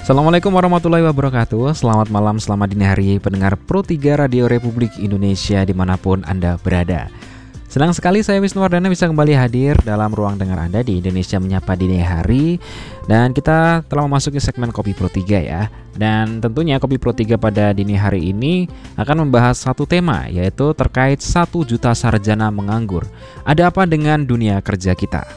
Assalamualaikum warahmatullahi wabarakatuh. Selamat malam, selamat dini hari pendengar Pro 3 Radio Republik Indonesia dimanapun Anda berada. Senang sekali saya Wisnuwardana bisa kembali hadir dalam ruang dengar Anda di Indonesia Menyapa Dini Hari. Dan kita telah memasuki segmen Kopi Pro 3 ya. Dan tentunya Kopi Pro 3 pada dini hari ini akan membahas satu tema, yaitu terkait 1 juta sarjana menganggur. Ada apa dengan dunia kerja kita?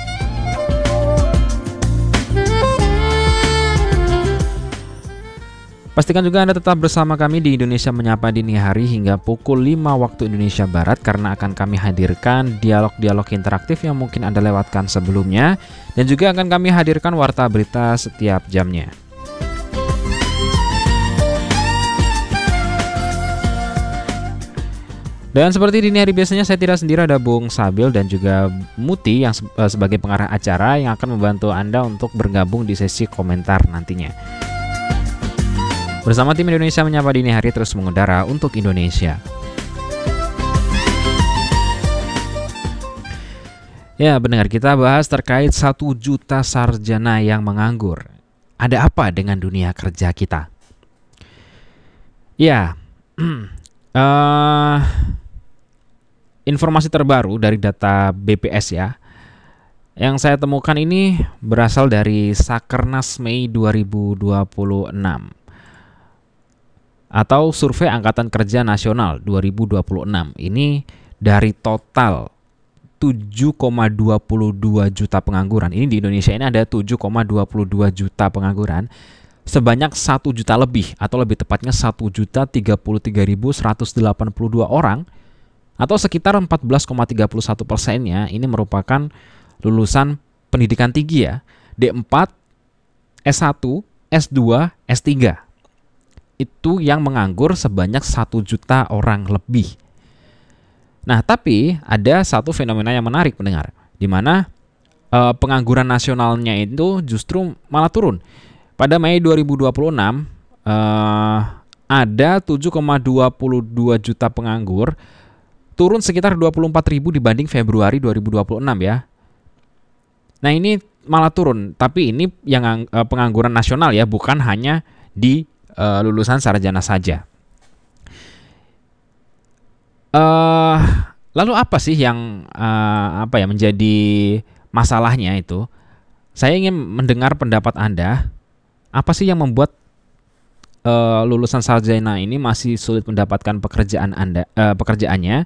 Pastikan juga Anda tetap bersama kami di Indonesia Menyapa Dini Hari hingga pukul 5 waktu Indonesia Barat, karena akan kami hadirkan dialog-dialog interaktif yang mungkin Anda lewatkan sebelumnya, dan juga akan kami hadirkan warta berita setiap jamnya. Dan seperti dini hari biasanya, saya tidak sendiri, ada Bung Sabil dan juga Muti yang sebagai pengarah acara yang akan membantu Anda untuk bergabung di sesi komentar nantinya. Bersama tim Indonesia Menyapa Dini Hari terus mengudara untuk Indonesia. Ya, benar, kita bahas terkait 1 juta sarjana yang menganggur. Ada apa dengan dunia kerja kita? Ya, informasi terbaru dari data BPS ya, yang saya temukan ini berasal dari Sakernas Mei 2026. Atau Survei Angkatan Kerja Nasional 2026. Ini dari total 7,22 juta pengangguran. Ini di Indonesia ini ada 7,22 juta pengangguran. Sebanyak 1 juta lebih, atau lebih tepatnya 1.033.182 orang, atau sekitar 14,31%-nya ini merupakan lulusan pendidikan tinggi ya, D4, S1, S2, S3. Itu yang menganggur sebanyak 1 juta orang lebih. Nah, tapi ada satu fenomena yang menarik pendengar, di mana pengangguran nasionalnya itu justru malah turun. Pada Mei 2026 ada 7,22 juta penganggur, turun sekitar 24.000 dibanding Februari 2026 ya. Nah, ini malah turun, tapi ini yang pengangguran nasional ya, bukan hanya di lulusan sarjana saja. Lalu apa sih yang menjadi masalahnya itu? Saya ingin mendengar pendapat Anda. Apa sih yang membuat lulusan sarjana ini masih sulit mendapatkan pekerjaannya?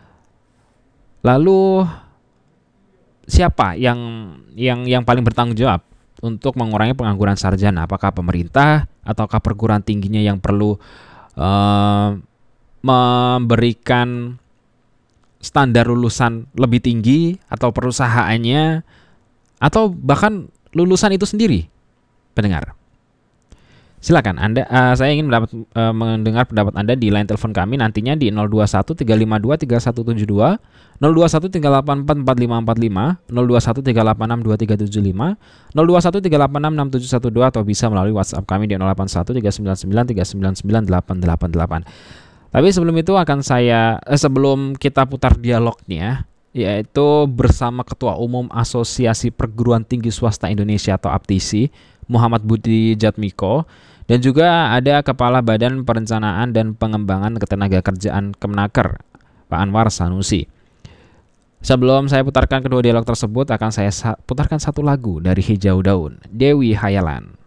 Lalu siapa yang paling bertanggung jawab untuk mengurangi pengangguran sarjana? Apakah pemerintah ataukah perguruan tingginya yang perlu memberikan standar lulusan lebih tinggi, atau perusahaannya, atau bahkan lulusan itu sendiri? Pendengar, silakan Anda, saya ingin mendengar pendapat Anda di line telepon kami nantinya di 021 352 3172, 021 384 4545, 021 386 2375, 021 386 6712, atau bisa melalui WhatsApp kami di 081 399 399 888. Tapi sebelum itu sebelum kita putar dialognya, yaitu bersama Ketua Umum Asosiasi Perguruan Tinggi Swasta Indonesia atau APTISI, Muhammad Budi Jatmiko, dan juga ada Kepala Badan Perencanaan dan Pengembangan Ketenagakerjaan Kemenaker, Pak Anwar Sanusi. Sebelum saya putarkan kedua dialog tersebut, akan saya putarkan satu lagu dari Hijau Daun, Dewi Hayalan.